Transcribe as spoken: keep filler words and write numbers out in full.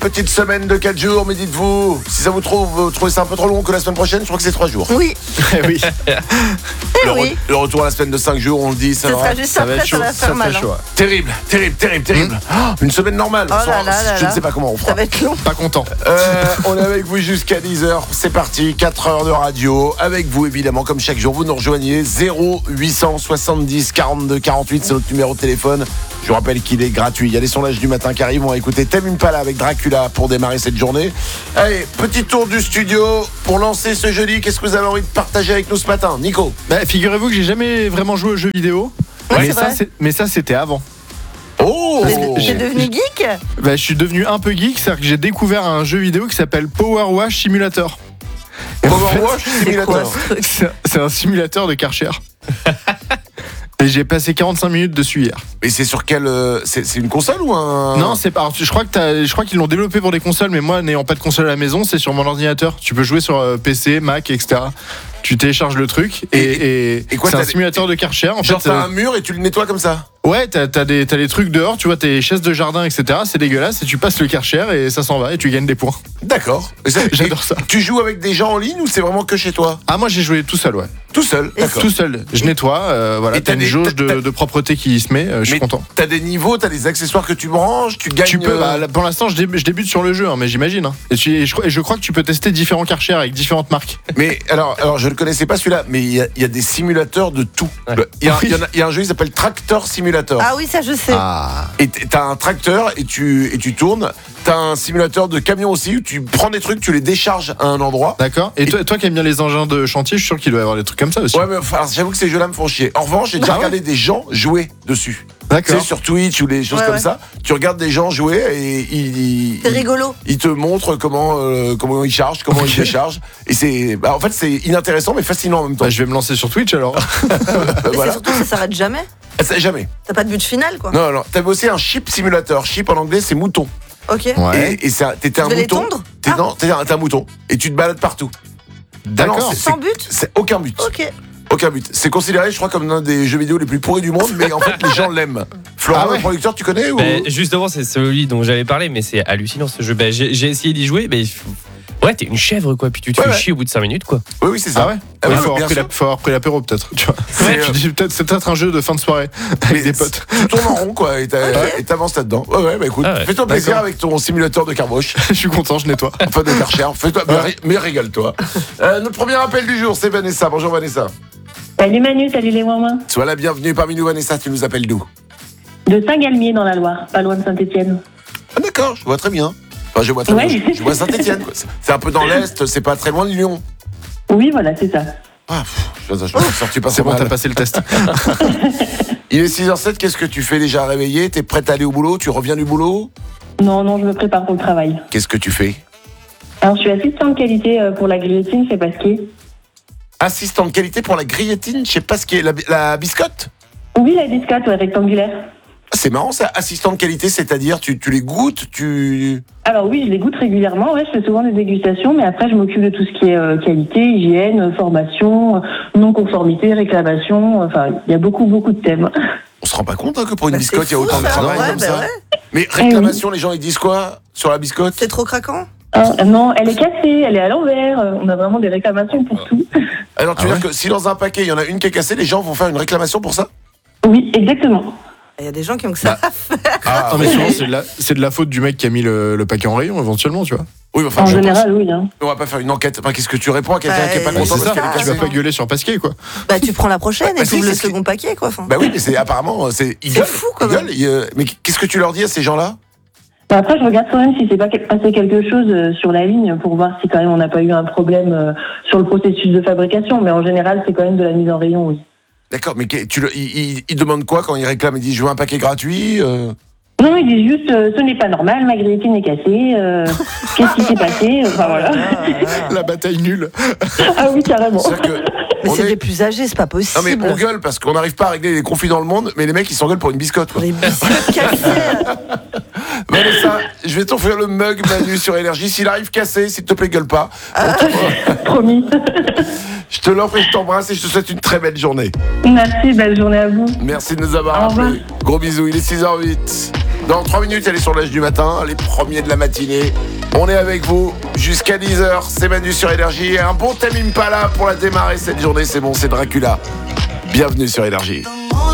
Petite semaine de quatre jours, mais dites-vous, si ça vous trouve, vous trouvez ça un peu trop long que la semaine prochaine, je crois que c'est trois jours. Oui. oui. Eh Le, oui. re- le retour à la semaine de cinq jours, on le dit, ça, Ce va. sera juste Ça va après, être ça chaud, va ça faire fait mal. chaud. hein. ouais. Terrible, terrible, terrible, terrible. Oh, une semaine normale. Oh là Sans- là là je là. ne sais pas comment on Ça fera. va être long. Pas content. Euh, on est avec vous jusqu'à dix heures, c'est parti, quatre heures de radio, avec vous évidemment, comme chaque jour, vous nous rejoignez, zéro huit cent soixante-dix quarante-deux quarante-huit, c'est notre numéro de téléphone, je vous rappelle qu'il est gratuit, il y a les sondages du matin qui arrivent, on va écouter Tame Impala avec Dracula pour démarrer cette journée. Allez, petit tour du studio, pour lancer ce jeudi, qu'est-ce que vous avez envie de partager avec nous ce matin, Nico? Bah, figurez-vous que j'ai jamais vraiment joué aux jeux vidéo. Oui, mais, c'est ça, vrai. c'est- mais ça, c'était avant. Oh T'es j'ai- t'es devenu geek? Bah, je suis devenu un peu geek, c'est-à-dire que j'ai découvert un jeu vidéo qui s'appelle Power Wash Simulator. Et en fait, Powerwash C'est quoi Simulator. ce truc? c'est c'est un simulateur de Karcher. Et j'ai passé quarante-cinq minutes dessus hier. Et c'est sur quelle... euh, C'est c'est une console ou un... Non, c'est pas. Je crois que t'as- je crois qu'ils l'ont développé pour des consoles, mais moi, n'ayant pas de console à la maison, c'est sur mon ordinateur. Tu peux jouer sur euh, P C, Mac, et cetera. Tu télécharges le truc et, Et- et, et quoi, c'est t'as un des- simulateur de Karcher. En Genre fait, t'as euh, un mur et tu le nettoies comme ça. ouais, t'as, t'as des t'as des trucs dehors, tu vois, tes chaises de jardin, et cetera. C'est dégueulasse et tu passes le Karcher et ça s'en va et tu gagnes des points. D'accord. Et ça- J'adore et ça. Tu joues avec des gens en ligne ou c'est vraiment que chez toi? Ah, moi j'ai joué tout seul, ouais. Tout seul, Et d'accord. Tout seul. Je nettoie, euh, voilà. Et t'as T'as une des- jauge t'as- de, de propreté qui se met. euh, je suis Mais content. T'as des niveaux, t'as des accessoires que tu branches, tu gagnes. Tu peux, euh, bah, là, pour l'instant, je débute, je débute sur le jeu, hein, mais j'imagine. hein. Et, tu- et je, crois- et je crois que tu peux tester différents Karcher avec différentes marques. Mais alors, alors je ne connaissais pas celui-là, mais il y, a- il y a des simulateurs de tout. Ouais. Le- Il y, a- Oui. il y en a- il y a un jeu qui s'appelle Tractor Simulator. Ah oui, ça je sais. Ah. Et t- t'as un tracteur et tu, et tu tournes. T'as un simulateur de camion aussi où tu prends des trucs, tu les décharges à un endroit. D'accord. Et toi, toi qui aimes bien les engins de chantier, je suis sûr qu'il doit y avoir des trucs comme ça aussi. Ouais, mais enfin, alors, j'avoue que ces jeux-là me font chier. En revanche, j'ai déjà Ah ouais regardé des gens jouer dessus. Tu sais, D'accord. sur Twitch ou des choses Ouais, comme ouais. ça. Tu regardes des gens jouer et ils, C'est ils- rigolo. ils te montrent comment, euh, comment ils chargent, comment Ok. ils déchargent. Et c'est, bah, en fait, c'est inintéressant mais fascinant en même temps. Bah, je vais me lancer sur Twitch alors. Euh, Mais voilà. c'est surtout que ça s'arrête jamais. Ah, ça, jamais. T'as pas de but final, quoi. Non, non. T'avais aussi un sheep simulator. Sheep en anglais, c'est mouton. Ok. Ouais. Et, et c'est un- t'étais un Tu devais les mouton. tondre T'es, Ah. non, t'es un, t'es un mouton. Et tu te balades partout. D'accord. Ah non, c'est- Sans but? C'est aucun but. Ok. Aucun but. C'est considéré, je crois, comme l'un des jeux vidéo les plus pourris du monde, mais en fait, les gens l'aiment. Florent, Ah ouais. le producteur, tu connais ou... Ben, justement, c'est celui dont j'avais parlé, mais c'est hallucinant ce jeu. Ben, j'ai, j'ai essayé d'y jouer, mais ouais, t'es une chèvre quoi, puis tu te Ouais, fais ouais. chier au bout de cinq minutes quoi. Oui, oui, c'est ça. Ah ouais. Ah Ouais, ouais, faut, avoir bien pris sûr. la- faut avoir pris l'apéro peut-être. Tu vois. C'est, euh, Tu dis peut-être c'est peut-être un jeu de fin de soirée avec Mais des potes. Tu tournes en rond, quoi, et, t'as- Ok. et t'avances là-dedans. Ouais, ouais, bah écoute, Ah ouais. fais-toi plaisir D'accord. avec ton simulateur de carboche. Je suis content, je nettoie. Enfin, de Karcher. Fais-toi, mais, ré- mais régale-toi. Euh, notre premier appel du jour, c'est Vanessa. Bonjour, Vanessa. Salut Manu, salut les Wouin. Sois la bienvenue parmi nous, Vanessa. Tu nous appelles d'où? De Saint-Galmier dans la Loire, pas loin de Saint-Étienne. Ah, d'accord, je vois très bien. Enfin, je vois très Ouais. bien. Je, je vois Saint-Etienne. C'est un peu dans l'Est, c'est pas très loin de Lyon. Oui, voilà, c'est ça. Ah, pff, je je m'en suis sorti pas C'est trop bon, mal. t'as passé le test. Il est six heures zéro sept, qu'est-ce que tu fais déjà réveillé? T'es prête à aller au boulot? Tu reviens du boulot? Non, non, je me prépare pour le travail. Qu'est-ce que tu fais? Alors, je suis assistante qualité euh, pour la grillotine chez Pasquier. Assistant de qualité pour la grillotine, je sais pas ce qu'est la, la biscotte. Oui, la biscotte, ouais, rectangulaire. Ah, c'est marrant ça, assistant de qualité, c'est-à-dire tu, tu les goûtes, tu... Alors oui, je les goûte régulièrement, ouais, je fais souvent des dégustations, mais après, je m'occupe de tout ce qui est euh, qualité, hygiène, euh, formation, euh, non-conformité, réclamation, enfin, il y a beaucoup, beaucoup de thèmes. On se rend pas compte hein, que pour une Bah, biscotte, il y a c'est fou, autant de ça. travail Ouais, comme bah ça. ouais. Mais réclamation, les gens ils disent quoi sur la biscotte? C'est trop craquant. Ah, non, elle est cassée, elle est à l'envers, euh, on a vraiment des réclamations pour tout. Alors tu Ah veux ouais dire que si dans un paquet il y en a une qui est cassée, les gens vont faire une réclamation pour ça? Oui, exactement. Il y a des gens qui ont que ça. Ah, Non, mais oui. souvent, c'est de, la, c'est de la faute du mec qui a mis le, le paquet en rayon, éventuellement, tu vois. Oui, enfin, En je pense- général, oui. Hein. on va pas faire une enquête. Enfin, qu'est-ce que tu réponds à quelqu'un Bah, qui est pas euh, content C'est parce ça, qu'elle est tu vas cassée? pas gueuler sur Pasquier, quoi. Bah tu prends la prochaine Bah, et si, tu ouvres c'est le ce qui- second paquet, quoi. Enfin, Bah oui, mais c'est apparemment, c'est ils C'est gueulent, fou, quand ils même. gueulent, ils, euh, mais qu'est-ce que tu leur dis à ces gens-là? Bah, après, je regarde quand même si c'est pas quel- passé quelque chose euh, sur la ligne pour voir si quand même on n'a pas eu un problème euh, sur le processus de fabrication. Mais en général, c'est quand même de la mise en rayon, oui. D'accord, mais que- tu le- ils, ils- ils demandent quoi quand ils réclament? Ils disent je veux un paquet gratuit euh... Non, ils disent juste euh, ce n'est pas normal, ma grillotine est cassée, euh, qu'est-ce qui s'est passé, enfin voilà. La bataille nulle. Ah oui, carrément. C'est-à-dire que mais on c'est est- des plus âgés, c'est pas Non mais possible. on gueule parce qu'on n'arrive pas à régler les conflits dans le monde, mais les mecs ils s'engueulent pour une biscotte. Quoi. Les biscottes cassées. Vanessa, je vais t'offrir le mug Manu sur Énergie. S'il arrive cassé, s'il te plaît gueule pas. Promis. Je te l'offre et je t'embrasse et je te souhaite une très belle journée. Merci, belle journée à vous. Merci de nous avoir Au revoir. appelés. Gros bisous, il est six heures zéro huit. Dans trois minutes, elle est sur l'âge du matin, les premiers de la matinée. On est avec vous jusqu'à dix heures. C'est Manu sur Énergie. Un bon Tame Impala pour la démarrer cette journée. C'est bon, c'est Dracula. Bienvenue sur Énergie.